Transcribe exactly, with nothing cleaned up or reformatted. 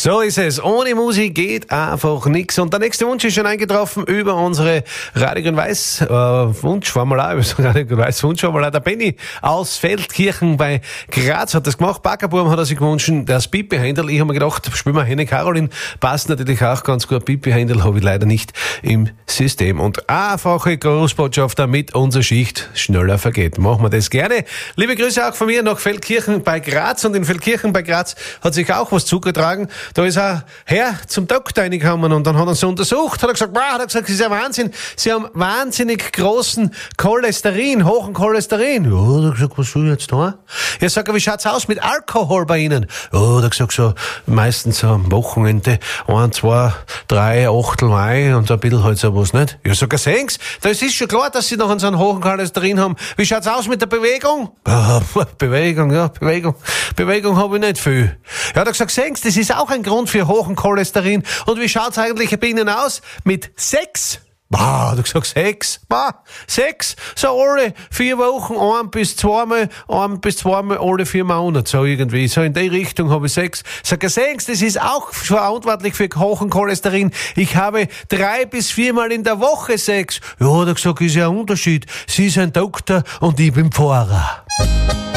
So ist es. Ohne Musik geht einfach nichts. Und der nächste Wunsch ist schon eingetroffen über unsere Radio Grün-Weiß äh, Wunschformular, über das Radio Grün-Weiß Wunschformular. Der Benny aus Feldkirchen bei Graz hat das gemacht. Backerburm hat er sich gewünscht, das Pipi-Händel. Ich habe mir gedacht, spielen wir Henne Caroline. Passt natürlich auch ganz gut. Pipi-Händel habe ich leider nicht im System. Und einfache Großbotschafter mit unserer Schicht schneller vergeht. Machen wir das gerne. Liebe Grüße auch von mir nach Feldkirchen bei Graz. Und in Feldkirchen bei Graz hat sich auch was zugetragen. Da ist ein Herr zum Doktor reingekommen und dann hat er sie untersucht. Hat er gesagt, wow, hat er gesagt, das ist ja Wahnsinn. Sie haben wahnsinnig großen Cholesterin, hohen Cholesterin. Ja, hat er gesagt, was soll ich jetzt da? Ja, sag er, wie schaut's aus mit Alkohol bei Ihnen? Ja, hat er gesagt, so meistens so am Wochenende ein, zwei, drei Achtel Wein und ein bisschen halt sowas, nicht? Ja, sag er, sehen's, das ist schon klar, dass Sie noch so einen hohen Cholesterin haben. Wie schaut's aus mit der Bewegung? Ja, Bewegung, ja, Bewegung. Bewegung habe ich nicht viel. Ja, hat er gesagt, sehen's, das ist auch ein Grund für hohen Cholesterin. Und wie schaut's eigentlich bei Ihnen aus mit Sex? Bah, hat er gesagt, Sex? Bah, Sex? So alle vier Wochen, ein bis zweimal, ein bis zweimal alle vier Monate, so irgendwie. So in die Richtung habe ich Sex. Sag er, Sex, das ist auch verantwortlich für hohen Cholesterin. Ich habe drei bis viermal in der Woche Sex. Ja, hat er gesagt, ist ja ein Unterschied. Sie ist ein Doktor und ich bin Pfarrer.